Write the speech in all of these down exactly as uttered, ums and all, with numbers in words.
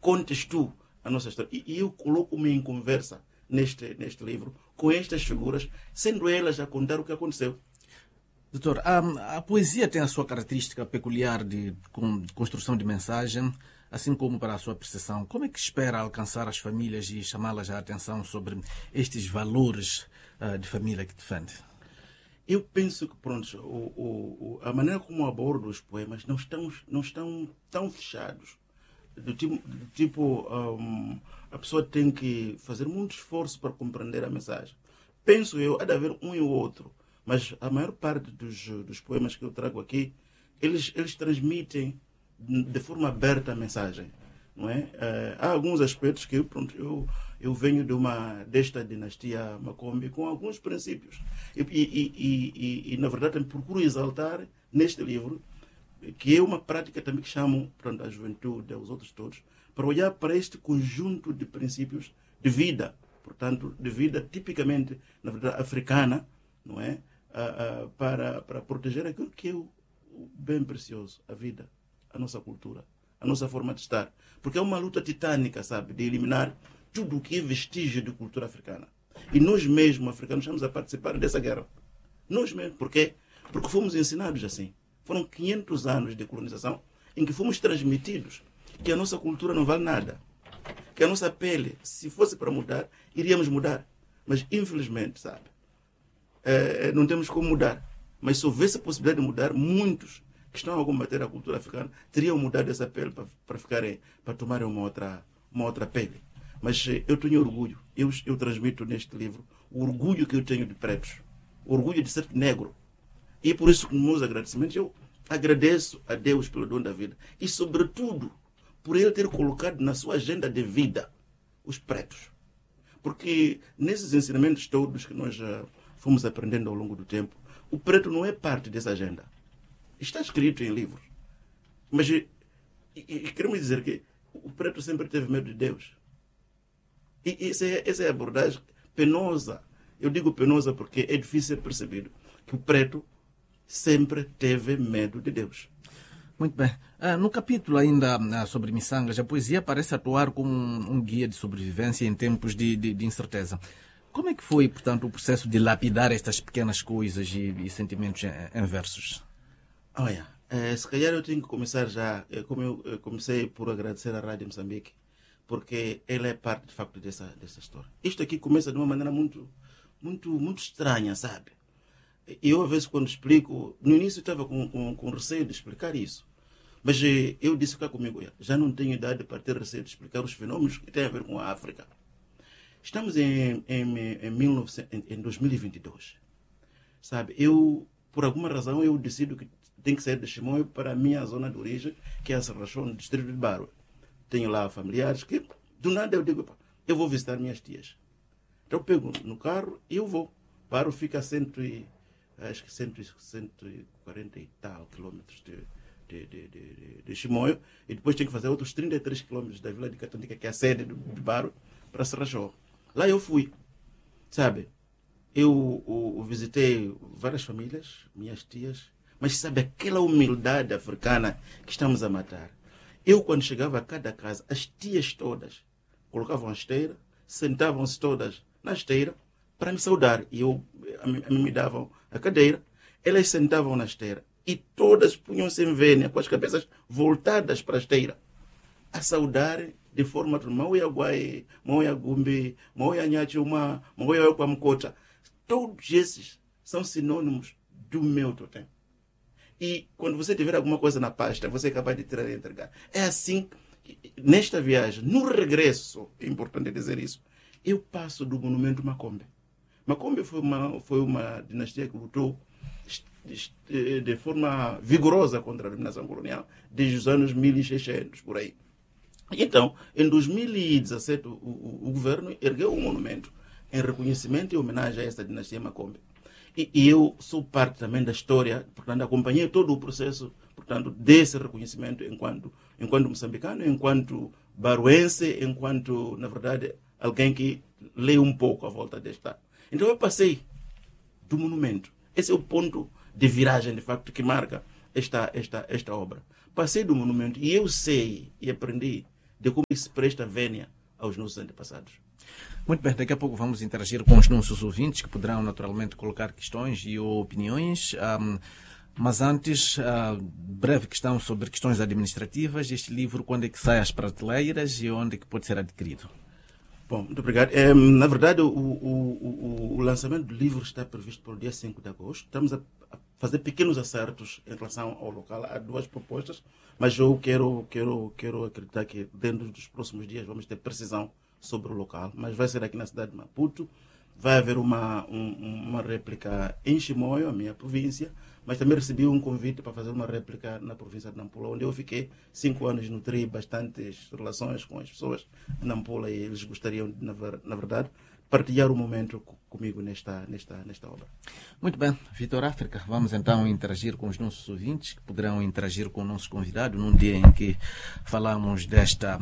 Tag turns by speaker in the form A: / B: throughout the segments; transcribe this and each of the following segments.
A: contes tu a nossa história. E, e eu coloco-me em conversa neste, neste livro com estas figuras, sendo elas a contar o que aconteceu.
B: Doutor, a, a poesia tem a sua característica peculiar de, de construção de mensagem, assim como para a sua percepção. Como é que espera alcançar as famílias e chamá-las a atenção sobre estes valores uh, de família que defende?
A: Eu penso que, pronto, o, o, a maneira como abordo os poemas não estão, não estão tão fechados. Do tipo, do tipo um, a pessoa tem que fazer muito esforço para compreender a mensagem. Penso eu, há de haver um e o outro. Mas a maior parte dos, dos poemas que eu trago aqui, eles, eles transmitem de forma aberta a mensagem. Não é? Uh, há alguns aspectos que eu, pronto, eu, eu venho de uma, desta dinastia Macombe com alguns princípios. E, e, e, e, e na verdade, procuro exaltar neste livro, que é uma prática também que chamam, pronto, a juventude, os outros todos, para olhar para este conjunto de princípios de vida. Portanto, de vida tipicamente, na verdade, africana, não é? Uh, uh, para, para proteger aquilo que é o, o bem precioso, a vida, a nossa cultura, a nossa forma de estar. Porque é uma luta titânica, sabe, de eliminar tudo o que é vestígio de cultura africana. E nós mesmos, africanos, estamos a participar dessa guerra. Nós mesmos. Por quê? Porque fomos ensinados assim. Foram quinhentos anos de colonização em que fomos transmitidos que a nossa cultura não vale nada. Que a nossa pele, se fosse para mudar, iríamos mudar. Mas, infelizmente, sabe, É, não temos como mudar. Mas se houvesse a possibilidade de mudar, muitos que estão a combater a cultura africana teriam mudado essa pele para, para ficarem, para tomarem uma outra, uma outra pele. Mas eu tenho orgulho. Eu, eu transmito neste livro o orgulho que eu tenho de pretos. O orgulho de ser negro. E por isso, com meus agradecimentos, eu agradeço a Deus pelo dom da vida. E, sobretudo, por Ele ter colocado na sua agenda de vida os pretos. Porque nesses ensinamentos todos que nós já fomos aprendendo ao longo do tempo, o preto não é parte dessa agenda. Está escrito em livros. Mas e, e, e queremos dizer que o preto sempre teve medo de Deus. E, e essa, é, essa é a abordagem penosa. Eu digo penosa porque é difícil ser percebido que o preto sempre teve medo de Deus.
B: Muito bem. Ah, no capítulo ainda ah, sobre miçangas, a poesia parece atuar como um, um guia de sobrevivência em tempos de, de, de incerteza. Como é que foi, portanto, o processo de lapidar estas pequenas coisas e, e sentimentos em, em versos?
A: Olha, é, se calhar eu tenho que começar já, é, como eu, eu comecei por agradecer à Rádio Moçambique, porque ela é parte, de facto, dessa, dessa história. Isto aqui começa de uma maneira muito, muito, muito estranha, sabe? E eu, às vezes, quando explico, no início eu estava com, com, com receio de explicar isso. Mas eu disse cá comigo, já não tenho idade para ter receio de explicar os fenômenos que têm a ver com a África. Estamos em, em, em, mil e novecentos, em, em dois mil e vinte e dois. Sabe, eu, por alguma razão, eu decido que tenho que sair de Chimoio para a minha zona de origem, que é a Serrachão, no distrito de Barua. Tenho lá familiares que, do nada, eu digo, eu vou visitar minhas tias. Então, eu pego no carro e eu vou. Barua fica a cento e, acho que cento, cento e quarenta e tal quilômetros de, de, de, de, de Chimoio, e depois tenho que fazer outros trinta e três quilômetros da Vila de Catandica, que é a sede de Barua, para Serrachão. Lá eu fui, sabe, eu, eu, eu visitei várias famílias, minhas tias, mas sabe, aquela humildade africana que estamos a matar. Eu, quando chegava a cada casa, as tias todas colocavam a esteira, sentavam-se todas na esteira para me saudar. E eu, a mim, a mim me davam a cadeira, elas sentavam na esteira e todas punham-se em vênia, com as cabeças voltadas para a esteira, a saudarem de forma Mauia Guai, Mauia Gumbi, Mauia Nhachuma, Mauia Kwamkota. Todos esses são sinônimos do meu totem. E quando você tiver alguma coisa na pasta, você é capaz de tirar e entregar. É assim, nesta viagem, no regresso, é importante dizer isso, eu passo do monumento Macombe. Macombe foi uma, foi uma dinastia que lutou de forma vigorosa contra a dominação colonial desde os anos mil e seiscentos, por aí. Então, em dois mil e dezassete, o, o, o governo ergueu um monumento em reconhecimento e homenagem a essa dinastia Macombe. E, e eu sou parte também da história, portanto, acompanhei todo o processo, portanto, desse reconhecimento enquanto, enquanto moçambicano, enquanto baruense, enquanto, na verdade, alguém que lê um pouco à volta desta. Então, eu passei do monumento. Esse é o ponto de viragem, de facto, que marca esta, esta, esta obra. Passei do monumento e eu sei e aprendi de como isso presta vênia aos nossos antepassados.
B: Muito bem, daqui a pouco vamos interagir com os nossos ouvintes, que poderão naturalmente colocar questões e opiniões. Um, mas antes, uh, breve questão sobre questões administrativas. Este livro, quando é que sai às prateleiras e onde é que pode ser adquirido?
A: Bom, muito obrigado. É, na verdade, o, o, o, o lançamento do livro está previsto para o dia cinco de agosto. Estamos a, a fazer pequenos acertos em relação ao local. Há duas propostas, mas eu quero, quero, quero acreditar que dentro dos próximos dias vamos ter precisão sobre o local. Mas vai ser aqui na cidade de Maputo. Vai haver uma, um, uma réplica em Chimoio, a minha província, mas também recebi um convite para fazer uma réplica na província de Nampula, onde eu fiquei cinco anos, nutri bastantes relações com as pessoas de Nampula e eles gostariam, na, na verdade, partilhar um momento comigo nesta, nesta, nesta obra.
B: Muito bem, Vitor África, vamos então interagir com os nossos ouvintes, que poderão interagir com o nosso convidado num dia em que falamos desta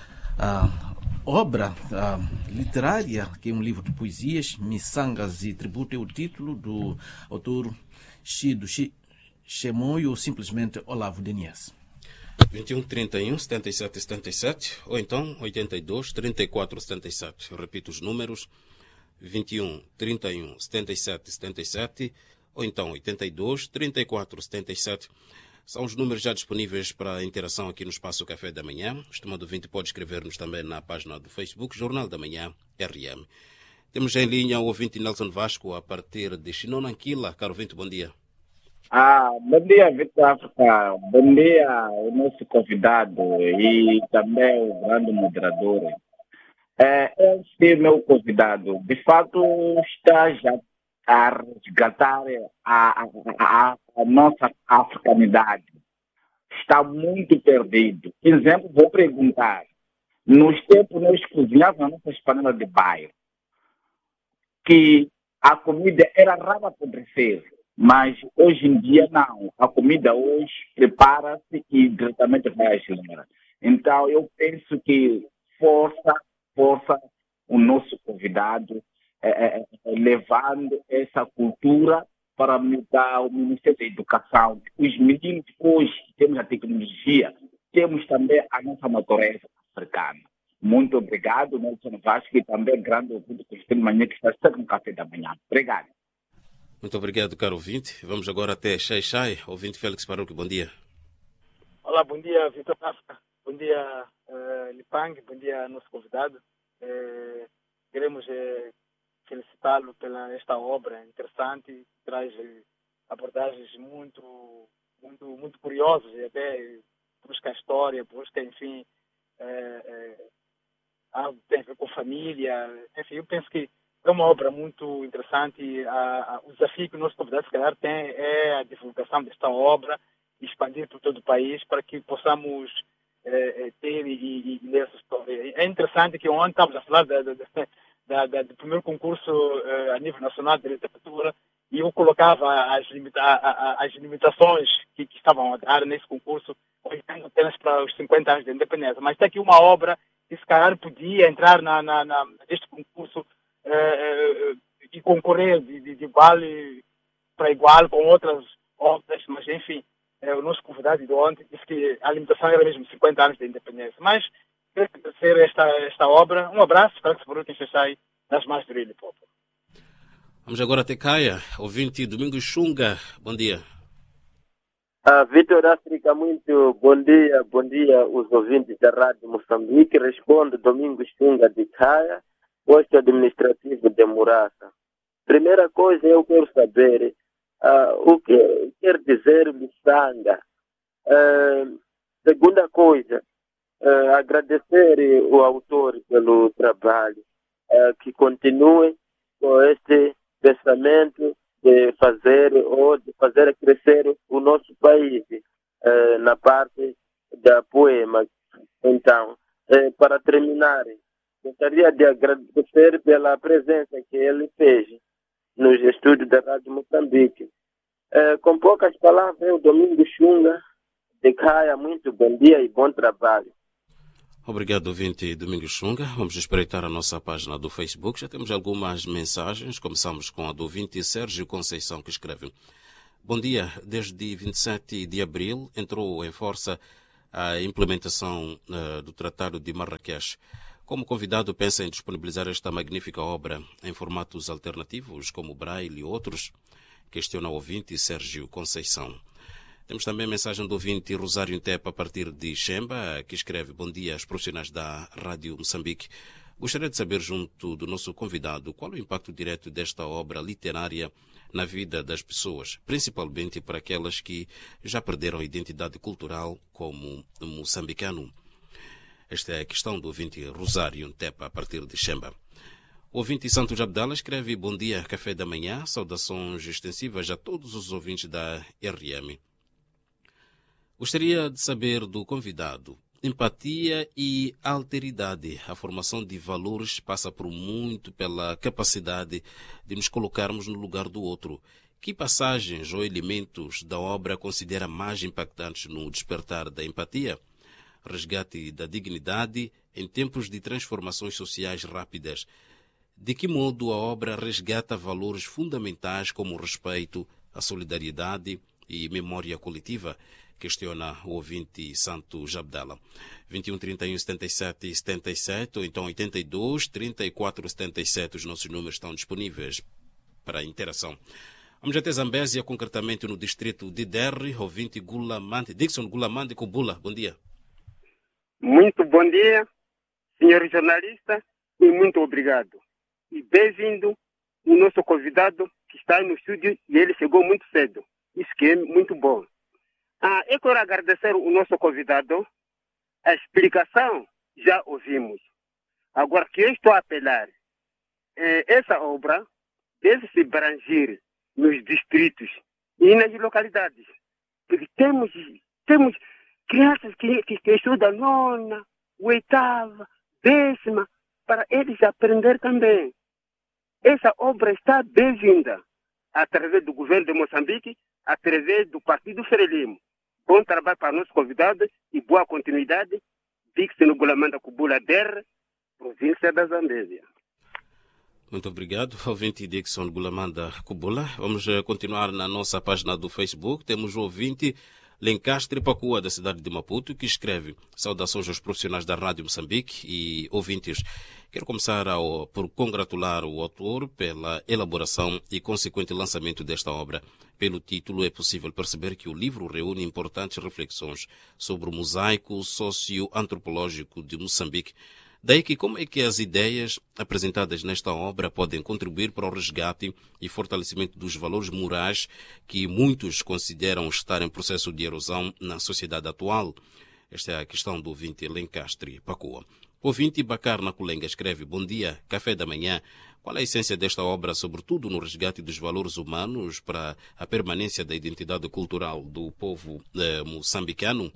B: uh, obra uh, literária, que é um livro de poesias, Missangas e Tributo, é o título do autor Chido Chimoio ou simplesmente Olavo Denias.
C: vinte e um, trinta e um, setenta e sete, setenta e sete ou então oitenta e dois, trinta e quatro, setenta e sete. Eu repito os números: vinte e um, trinta e um, setenta e sete, setenta e sete ou então oitenta e dois, trinta e quatro, setenta e sete. São os números já disponíveis para a interação aqui no Espaço Café da Manhã. O estimado ouvinte pode escrever-nos também na página do Facebook, Jornal da Manhã, R M. Temos em linha o ouvinte Nelson Vasco, a partir de Chinonanquila. Caro ouvinte, bom dia.
D: Ah, bom dia, Vitor África. Bom dia, o nosso convidado e também o grande moderador. É, esse meu convidado, de fato, está já a resgatar a, a, a, a nossa africanidade. Está muito perdido. Por exemplo, vou perguntar. Nos tempos, nós cozinhávamos nas nossas panelas de bairro, que a comida era rara a apodrecer, mas hoje em dia não. A comida hoje prepara-se e diretamente vai à geladeira. Então, eu penso que força, força o nosso convidado, é, é, levando essa cultura para mudar o Ministério da Educação. Os meninos hoje temos a tecnologia, temos também a nossa natureza africana. Muito obrigado, Nelson Vasco, e também grande ouvinte que manhã que está sempre no café da manhã. Obrigado.
C: Muito obrigado, caro ouvinte. Vamos agora até Xai Xai. Ouvinte Félix Parouque, bom dia.
E: Olá, bom dia, Vitor África. Bom dia, uh, Lipang. Bom dia, nosso convidado. Uh, queremos uh, felicitá-lo pela esta obra interessante, que traz uh, abordagens muito, muito, muito curiosas e até busca a história, busca, enfim, uh, uh, algo que tem a ver com família. Enfim, eu penso que é uma obra muito interessante. A, a, o desafio que o nosso convidado, se calhar, tem é a divulgação desta obra e expandir por todo o país para que possamos eh, ter e, e, e ler essa história. É interessante que ontem estávamos a falar da, da, da, da, do primeiro concurso eh, a nível nacional de literatura e eu colocava as, limita, a, a, as limitações que, que estavam a dar nesse concurso, olhando apenas para os cinquenta anos de independência. Mas tem aqui uma obra que, se calhar, podia entrar na, na, na, neste concurso Uh, uh, e concorrer de, de, de igual para igual com outras obras, mas enfim, uh, o nosso convidado de ontem disse que a limitação era mesmo cinquenta anos de independência. Mas, quer ser esta, esta obra, um abraço, espero que se por último sai das mais do Rio Povo.
C: Vamos agora até Caia, ouvinte Domingos Xunga, bom dia.
F: Uh, Vitor África, muito bom dia, bom dia os ouvintes da Rádio Moçambique. Respondo Domingos Xunga de Caia, posto administrativo de Muraça. Primeira coisa, eu quero saber uh, o que quer dizer miçanga. Uh, segunda coisa, uh, agradecer o autor pelo trabalho, uh, que continue com este pensamento de fazer ou de fazer crescer o nosso país uh, na parte da poema. Então, uh, para terminar, gostaria de agradecer pela presença que ele fez nos estúdios da Rádio Moçambique. É, com poucas palavras, eu, Domingos Xunga, de Caia, muito bom dia e bom trabalho.
C: Obrigado, ouvinte Domingos Xunga. Vamos espreitar a nossa página do Facebook. Já temos algumas mensagens. Começamos com a do ouvinte Sérgio Conceição, que escreve: bom dia, desde vinte e sete de abril entrou em força a implementação uh, do Tratado de Marrakech. Como convidado, pensa em disponibilizar esta magnífica obra em formatos alternativos, como Braille e outros? Questiona o ouvinte Sérgio Conceição. Temos também a mensagem do ouvinte Rosário Tepa, a partir de Xemba, que escreve: bom dia aos profissionais da Rádio Moçambique. Gostaria de saber, junto do nosso convidado, qual o impacto direto desta obra literária na vida das pessoas, principalmente para aquelas que já perderam a identidade cultural como moçambicano. Esta é a questão do ouvinte Rosário Tepa, a partir de Xemba. O ouvinte Santos Abdala escreve: bom dia, café da manhã, saudações extensivas a todos os ouvintes da R M. Gostaria de saber do convidado: empatia e alteridade. A formação de valores passa por muito pela capacidade de nos colocarmos no lugar do outro. Que passagens ou elementos da obra considera mais impactantes no despertar da empatia? Resgate da dignidade em tempos de transformações sociais rápidas. De que modo a obra resgata valores fundamentais como o respeito, a solidariedade e memória coletiva? Questiona o ouvinte Santos Abdala. vinte e um, trinta e um, setenta e sete, setenta e sete ou então oitenta e dois, trinta e quatro, setenta e sete. Os nossos números estão disponíveis para a interação. Vamos até Zambésia, concretamente no distrito de Derry. Ouvinte Gulamande, Dixon Gulamande Kubula. Bom dia.
G: Muito bom dia, senhor jornalista, e muito obrigado. E bem-vindo o nosso convidado que está no estúdio, e ele chegou muito cedo. Isso que é muito bom. Ah, eu quero agradecer o nosso convidado. A explicação já ouvimos. Agora, que eu estou a apelar, eh, essa obra deve se abranger nos distritos e nas localidades. Porque temos, temos crianças que, que, que estudam nona, oitava, décima, para eles aprender também. Essa obra está bem-vinda através do governo de Moçambique, através do Partido Frelimo. Bom trabalho para nosso convidado e boa continuidade. Dixon Gulamanda Kubula Der, província da Zambésia.
C: Muito obrigado, ouvinte Dixon Gulamanda Kubula. Vamos continuar na nossa página do Facebook. Temos o ouvinte Lencastre Pacua, da cidade de Maputo, que escreve: saudações aos profissionais da Rádio Moçambique e ouvintes. Quero começar ao, por congratular o autor pela elaboração e consequente lançamento desta obra. Pelo título, é possível perceber que o livro reúne importantes reflexões sobre o mosaico socio-antropológico de Moçambique. Daí que como é que as ideias apresentadas nesta obra podem contribuir para o resgate e fortalecimento dos valores morais que muitos consideram estar em processo de erosão na sociedade atual? Esta é a questão do ouvinte Lencastre Pacua. O ouvinte Bacar Naculenga escreve: bom dia, café da manhã. Qual é a essência desta obra, sobretudo no resgate dos valores humanos para a permanência da identidade cultural do povo eh, moçambicano?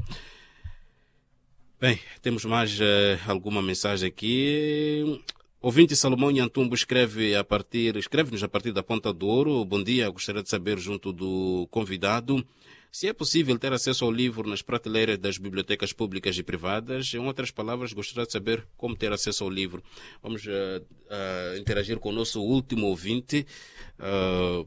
C: Bem, temos mais uh, alguma mensagem aqui. Ouvinte Salomão Nhantumbo escreve a partir, escreve-nos a partir da Ponta do Ouro. Bom dia, gostaria de saber, junto do convidado, se é possível ter acesso ao livro nas prateleiras das bibliotecas públicas e privadas. Em outras palavras, gostaria de saber como ter acesso ao livro. Vamos uh, uh, interagir com o nosso último ouvinte. Uh,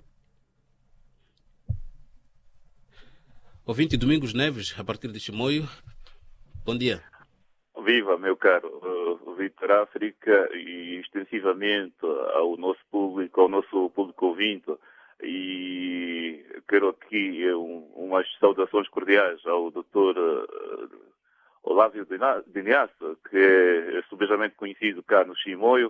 C: ouvinte Domingos Neves, a partir de Chimoio. Bom dia.
H: Viva, meu caro uh, Vitor África, e extensivamente ao nosso público, ao nosso público ouvinte, e quero aqui um, umas saudações cordiais ao doutor uh, Olávio Diniasso, que é subejamente conhecido cá no Chimoio,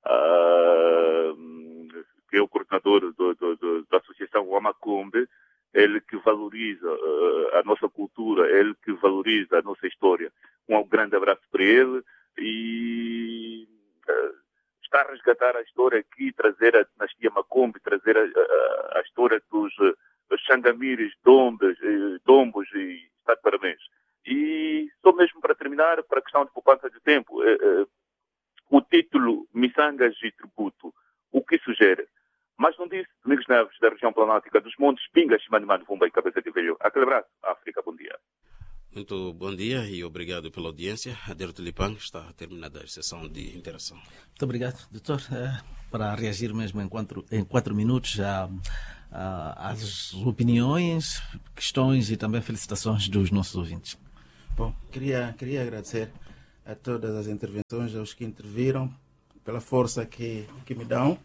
H: uh, que é o coordenador do, do, do, da Associação Wamacombe. Ele que valoriza uh, a nossa cultura, ele que valoriza a nossa história. Um grande abraço para ele e uh, está a resgatar a história aqui, trazer a dinastia Macombe, trazer a, a, a história dos uh, Xangamires, Dombas, uh, Dombos, e está de parabéns. E só mesmo para terminar, para a questão de poupança de tempo, uh, uh, o título Missangas e Tributo, o que sugere? Mas não disse, Domingos Neves, da região planática dos Montes, Pingas, Manimano, Vumba e Cabeça de Velho. Aquele abraço, África, bom dia.
C: Muito bom dia e obrigado pela audiência. Ader Tulipang, está terminada a sessão de interação.
B: Muito obrigado, doutor. Para reagir mesmo em quatro, em quatro minutos a, a, às opiniões, questões e também felicitações dos nossos ouvintes.
A: Bom, queria, queria agradecer a todas as intervenções, aos que interviram, pela força que, que me dão.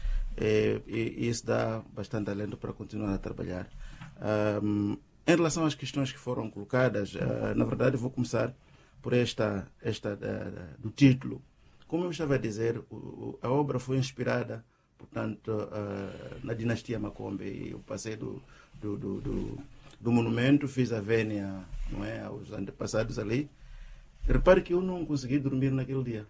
A: E, e isso dá bastante alento para continuar a trabalhar. Um, em relação às questões que foram colocadas, uh, na verdade vou começar por esta, esta da, da, do título. Como eu estava a dizer, o, o, a obra foi inspirada, portanto, uh, na dinastia Macombe. E eu passei do, do, do, do, do monumento, fiz a vénia, não é, aos antepassados ali. Repare que eu não consegui dormir naquele dia.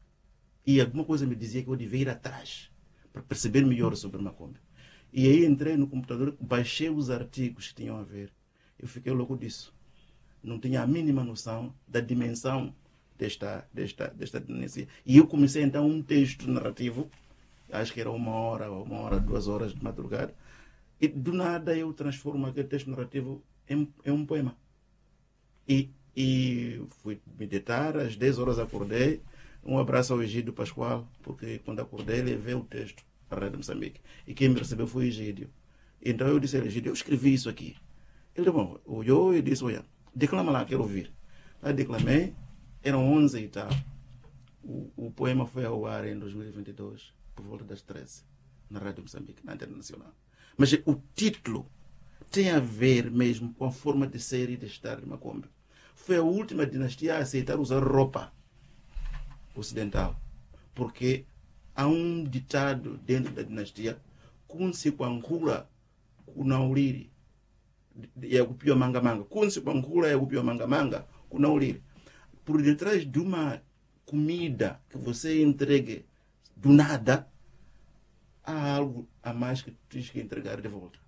A: E alguma coisa me dizia que eu devia ir atrás para perceber melhor sobre Macombe. E aí entrei no computador, baixei os artigos que tinham a ver. Eu fiquei louco disso. Não tinha a mínima noção da dimensão desta, desta, desta dinastia. E eu comecei então um texto narrativo, acho que era uma hora, uma hora, duas horas de madrugada, e do nada eu transformo aquele texto narrativo em, em um poema. E, e fui meditar, às dez horas acordei. Um abraço ao Egídio Pascoal, porque quando acordei levei o texto para a Rádio Moçambique. E quem me recebeu foi o Egídio. Então eu disse a Egídio, eu escrevi isso aqui. Ele bom, olhou e disse, olha, declama lá, quero ouvir. Aí declamei, eram onze e tal. O, o poema foi ao ar em dois mil e vinte e dois, por volta das treze, na Rádio Moçambique, na Internacional. Mas o título tem a ver mesmo com a forma de ser e de estar de Macombe. Foi a última dinastia a aceitar usar roupa ocidental, porque há um ditado dentro da dinastia, kunsi kwankula kunauliri yakupia manga manga, kunsi kwankula yakupia manga manga kunauliri. Por detrás de uma comida que você entregue do nada, há algo a mais que tens que entregar de volta.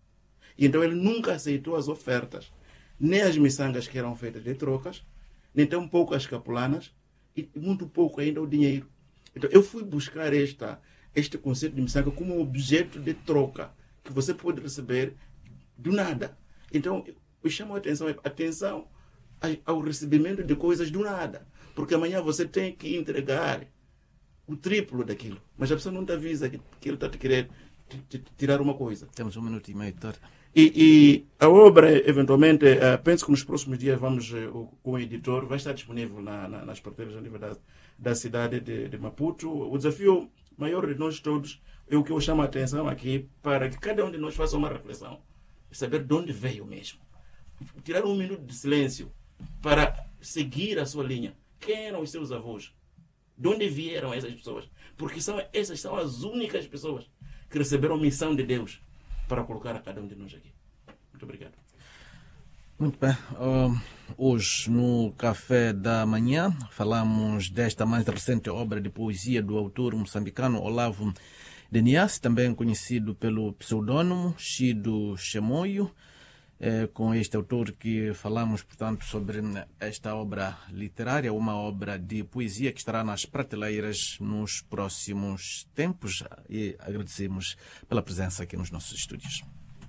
A: E então ele nunca aceitou as ofertas, nem as miçangas que eram feitas de trocas, nem tão pouco as capulanas, e muito pouco ainda o dinheiro. Então eu fui buscar esta, este conceito de miçanga como um objeto de troca que você pode receber do nada. Então eu chamo a atenção, atenção ao recebimento de coisas do nada, porque amanhã você tem que entregar o triplo daquilo, mas a pessoa não te avisa que, que ele está te querendo tirar uma coisa.
B: Temos um minuto e meio, doutor.
A: E, e a obra, eventualmente, uh, penso que nos próximos dias vamos, uh, com o editor, vai estar disponível na, na, nas prateleiras a nível da, da cidade de, de Maputo. O desafio maior de nós todos é o que eu chamo a atenção aqui, para que cada um de nós faça uma reflexão, saber de onde veio mesmo. Tirar um minuto de silêncio para seguir a sua linha. Quem eram os seus avós? De onde vieram essas pessoas? Porque são, essas são as únicas pessoas que receberam missão de Deus para colocar a cada um de nós aqui. Muito obrigado.
B: Muito bem. Uh, hoje, no Café da Manhã, falamos desta mais recente obra de poesia do autor moçambicano Olavo Denias, também conhecido pelo pseudônimo Chido Chemoio. É com este autor que falamos, portanto, sobre esta obra literária, uma obra de poesia que estará nas prateleiras nos próximos tempos, e agradecemos pela presença aqui nos nossos estúdios.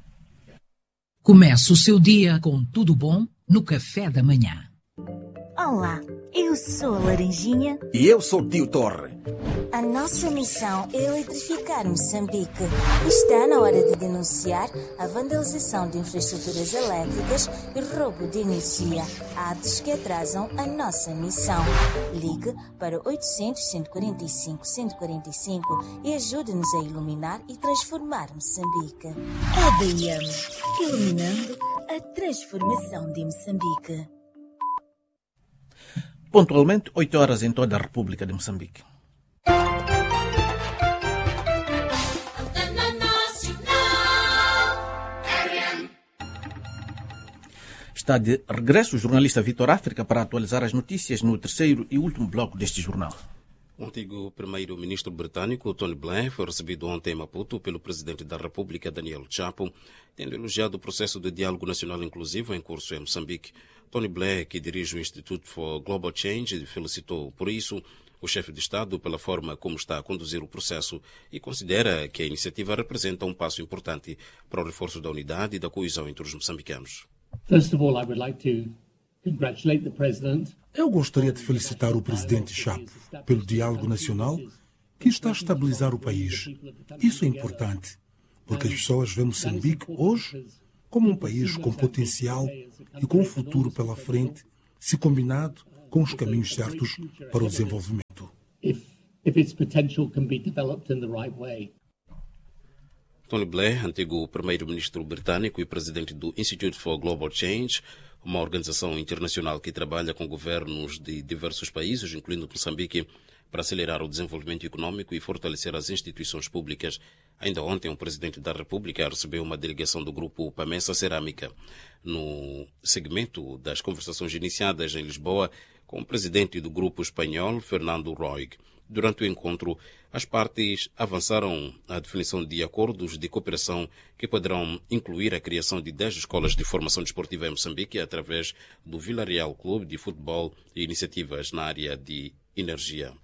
I: Começa o seu dia com tudo bom no Café da Manhã.
J: Olá, eu sou a Laranjinha.
K: E eu sou o Tio Torre.
J: A nossa missão é eletrificar Moçambique. Está na hora de denunciar a vandalização de infraestruturas elétricas e roubo de energia, atos que atrasam a nossa missão. Ligue para oitocentos, cento e quarenta e cinco, cento e quarenta e cinco e ajude-nos a iluminar e transformar Moçambique. A D M, iluminando a transformação de Moçambique.
B: Pontualmente, oito horas em toda a República de Moçambique. Está de regresso o jornalista Vitor África para atualizar as notícias no terceiro e último bloco deste jornal.
C: O antigo primeiro-ministro britânico Tony Blair foi recebido ontem em Maputo pelo presidente da República, Daniel Chapo, tendo elogiado o processo de diálogo nacional inclusivo em curso em Moçambique. Tony Blair, que dirige o Institute for Global Change, felicitou por isso o chefe de Estado pela forma como está a conduzir o processo e considera que a iniciativa representa um passo importante para o reforço da unidade e da coesão entre os moçambicanos.
L: First of all, I would like to congratulate the President.
M: Eu gostaria de felicitar o presidente Chapo pelo diálogo nacional que está a estabilizar o país. Isso é importante, porque as pessoas veem Moçambique hoje como um país com potencial e com um futuro pela frente, se combinado com os caminhos certos para o desenvolvimento.
L: If, if its potential can be developed in the right way.
C: Tony Blair, antigo primeiro-ministro britânico e presidente do Institute for Global Change, uma organização internacional que trabalha com governos de diversos países, incluindo Moçambique, para acelerar o desenvolvimento econômico e fortalecer as instituições públicas. Ainda ontem, o presidente da República recebeu uma delegação do grupo Pamessa Cerâmica, no segmento das conversações iniciadas em Lisboa com o presidente do grupo espanhol, Fernando Roig. Durante o encontro, as partes avançaram a definição de acordos de cooperação que poderão incluir a criação de dez escolas de formação desportiva em Moçambique através do Villarreal Clube de Futebol e iniciativas na área de energia.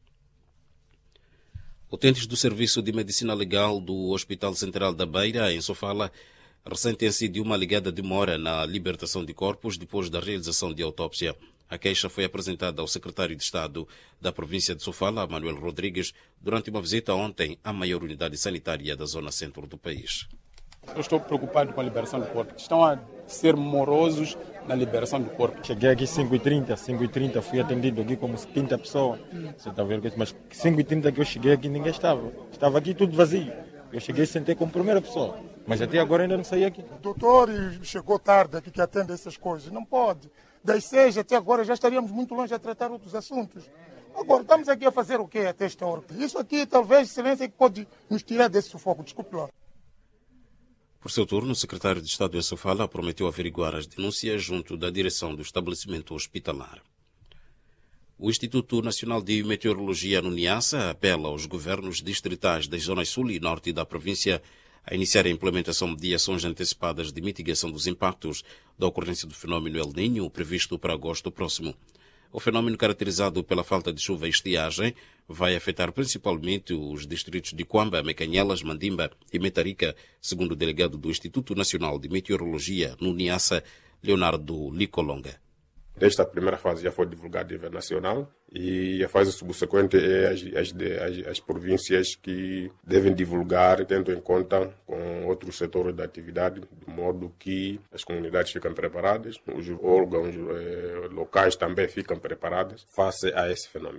C: Utentes do Serviço de Medicina Legal do Hospital Central da Beira, em Sofala, ressentem-se de uma alegada demora na libertação de corpos depois da realização de autópsia. A queixa foi apresentada ao secretário de Estado da província de Sofala, Manuel Rodrigues, durante uma visita ontem à maior unidade sanitária da zona centro do país.
K: Eu estou preocupado com a liberação do corpo. Estão a ser morosos na liberação do corpo.
N: Cheguei aqui às cinco e trinta, cinco e trinta fui atendido aqui como setenta pessoas. Você está vendo? Mas cinco e trinta que eu cheguei aqui ninguém estava. Estava aqui tudo vazio. Eu cheguei e sentei como primeira pessoa. Mas até agora ainda não saí aqui.
O: O doutor chegou tarde aqui que atende essas coisas. Não pode. Das seis até agora já estaríamos muito longe a tratar outros assuntos. Agora, estamos aqui a fazer o quê até esta hora? Isso aqui, talvez, excelência, que pode nos tirar desse sufoco. Desculpe lá.
C: Por seu turno, o secretário de Estado em Sofala prometeu averiguar as denúncias junto da direção do estabelecimento hospitalar. O Instituto Nacional de Meteorologia no Niassa apela aos governos distritais das zonas sul e norte da província a iniciar a implementação de ações antecipadas de mitigação dos impactos da ocorrência do fenômeno El Niño, previsto para agosto próximo. O fenômeno, caracterizado pela falta de chuva e estiagem, vai afetar principalmente os distritos de Cuamba, Mecanhelas, Mandimba e Metarica, segundo o delegado do Instituto Nacional de Meteorologia no Niassa, Leonardo Licolonga.
P: Esta primeira fase já foi divulgada a nível nacional e a fase subsequente é as, as, as, as províncias que devem divulgar, tendo em conta com outros setores da atividade, de modo que as comunidades ficam preparadas, os órgãos eh, locais também ficam preparados face a esse fenômeno.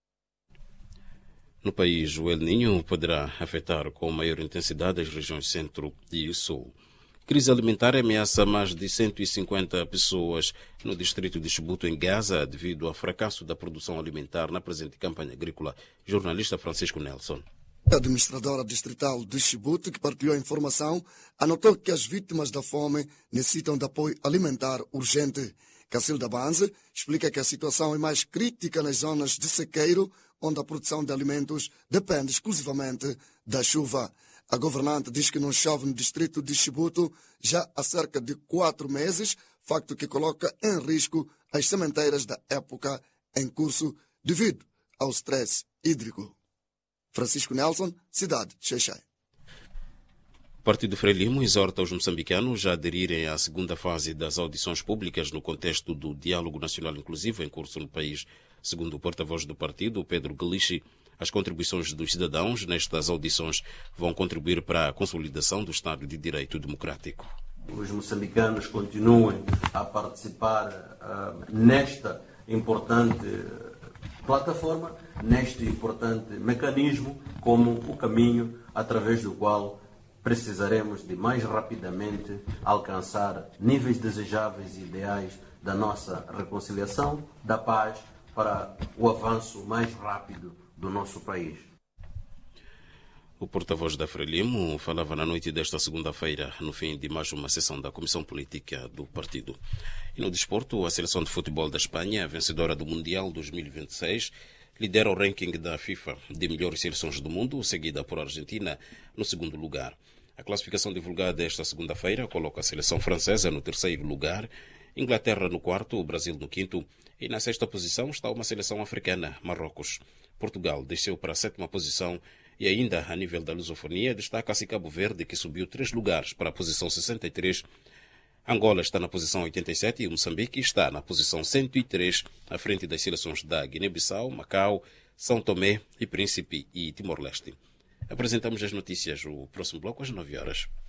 C: No país, o El Niño poderá afetar com maior intensidade as regiões centro e sul. Crise alimentar ameaça mais de cento e cinquenta pessoas no distrito de Chibuto, em Gaza, devido ao fracasso da produção alimentar na presente campanha agrícola. Jornalista Francisco Nelson.
Q: A administradora distrital de Chibuto, que partilhou a informação, anotou que as vítimas da fome necessitam de apoio alimentar urgente. Cacilda Banze explica que a situação é mais crítica nas zonas de sequeiro, onde a produção de alimentos depende exclusivamente da chuva. A governante diz que não chove no distrito de Chibuto já há cerca de quatro meses, facto que coloca em risco as sementeiras da época em curso devido ao stress hídrico. Francisco Nelson, cidade de Xai-Xai.
C: O Partido Frelimo exorta os moçambicanos a aderirem à segunda fase das audições públicas no contexto do Diálogo Nacional Inclusivo em curso no país. Segundo o porta-voz do partido, Pedro Galici, as contribuições dos cidadãos nestas audições vão contribuir para a consolidação do Estado de Direito Democrático.
R: Os moçambicanos continuem a participar uh, nesta importante plataforma, neste importante mecanismo, como o caminho através do qual precisaremos de mais rapidamente alcançar níveis desejáveis e ideais da nossa reconciliação, da paz, para o avanço mais rápido do nosso país.
C: O porta-voz da Frelimo falava na noite desta segunda-feira, no fim de mais uma sessão da Comissão Política do partido. E no desporto, a seleção de futebol da Espanha, vencedora do Mundial dois mil e vinte e seis, lidera o ranking da FIFA de melhores seleções do mundo, seguida por Argentina no segundo lugar. A classificação divulgada esta segunda-feira coloca a seleção francesa no terceiro lugar, Inglaterra no quarto, o Brasil no quinto e na sexta posição está uma seleção africana, Marrocos. Portugal desceu para a sétima posição e ainda a nível da lusofonia destaca-se Cabo Verde, que subiu três lugares para a posição sessenta e três. Angola está na posição oitenta e sete e Moçambique está na posição cento e três, à frente das seleções da Guiné-Bissau, Macau, São Tomé e Príncipe e Timor-Leste. Apresentamos as notícias, o próximo bloco às nove horas.